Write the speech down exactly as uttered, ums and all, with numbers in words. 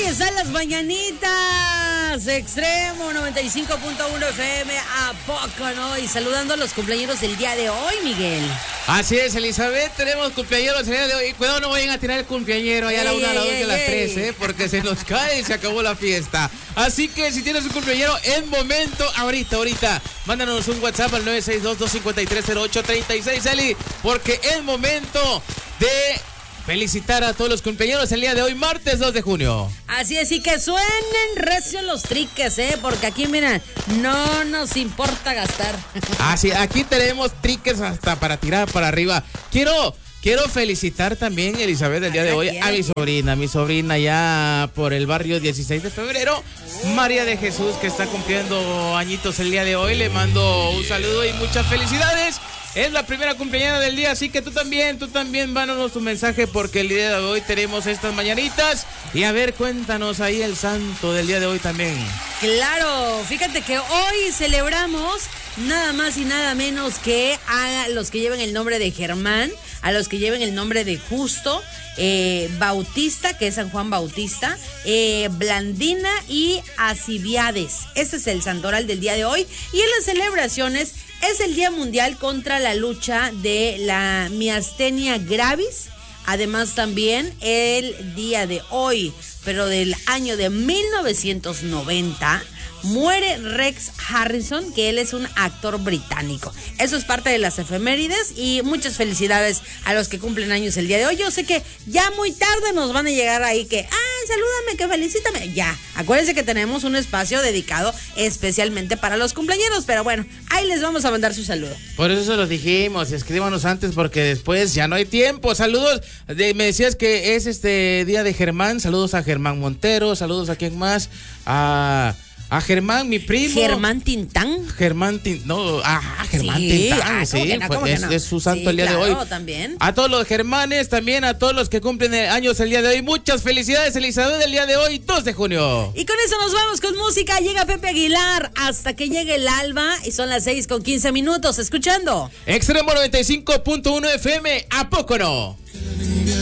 están las mañanitas. Extremo noventa y cinco punto uno F M. ¿A poco no? Y saludando a los cumpleaños del día de hoy, Miguel. Así es, Elizabeth. Tenemos cumpleaños el día de hoy. Cuidado, no vayan a tirar el cumpleañero allá a la una, a la dos y a las tres, ¿eh? Porque se nos cae y se acabó la fiesta. Así que si tienes un cumpleañero, en momento, ahorita, ahorita, mándanos un WhatsApp al nueve seis dos, dos cinco tres, cero ocho tres seis, Eli, porque es momento de felicitar a todos los cumpleaños el día de hoy, martes dos de junio. Así es, y que suenen recios los triques, ¿eh? Porque aquí, mira, no nos importa gastar. Así, aquí tenemos triques hasta para tirar para arriba. Quiero... Quiero felicitar también, Elizabeth, el día de hoy a mi sobrina, mi sobrina ya por el barrio dieciséis de febrero, María de Jesús, que está cumpliendo añitos el día de hoy. Le mando un saludo y muchas felicidades. Es la primera cumpleañera del día, así que tú también, tú también, mándanos tu mensaje porque el día de hoy tenemos estas mañanitas. Y a ver, cuéntanos ahí el santo del día de hoy también. Claro, fíjate que hoy celebramos nada más y nada menos que a los que lleven el nombre de Germán, a los que lleven el nombre de Justo, eh, Bautista, que es San Juan Bautista, eh, Blandina y Alcibiades. Este es el santoral del día de hoy. Y en las celebraciones es el Día Mundial contra la lucha de la miastenia gravis. Además también el día de hoy, pero del año de mil novecientos noventa, muere Rex Harrison, que él es un actor británico. Eso es parte de las efemérides y muchas felicidades a los que cumplen años el día de hoy. Yo sé que ya muy tarde nos van a llegar ahí que, ah, salúdame, que felicítame. Ya, acuérdense que tenemos un espacio dedicado especialmente para los cumpleaños, pero bueno, ahí les vamos a mandar su saludo. Por eso se los dijimos, escríbanos antes porque después ya no hay tiempo. Saludos, de, me decías que es este día de Germán, saludos a Germán Montero, saludos a quién más, a... A Germán, mi primo. Germán Tintán. Germán Tintán. No, ah, Germán sí, Tintán. ah, sí, no, fue, es, no? es su santo sí, el día claro, de hoy. También. A todos los Germanes, también a todos los que cumplen años el día de hoy. Muchas felicidades, Elizabeth, el día de hoy, dos de junio. Y con eso nos vamos con música. Llega Pepe Aguilar hasta que llegue el alba. Y son las seis con quince minutos. Escuchando Extremo noventa y cinco punto uno F M. ¿A poco no?